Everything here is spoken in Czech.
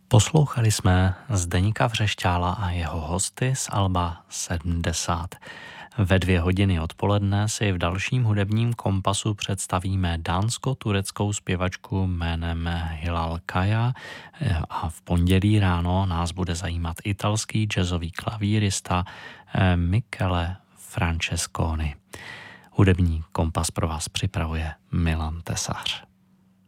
Poslouchali jsme Zdeňka Vřešťála a jeho hosty z alba 70. Ve 2 hodiny odpoledne si v dalším hudebním kompasu představíme dánsko-tureckou zpěvačku jménem Hilal Kaya a v pondělí ráno nás bude zajímat italský jazzový klavírista Michele Francesconi. Hudební kompas pro vás připravuje Milan Tesař.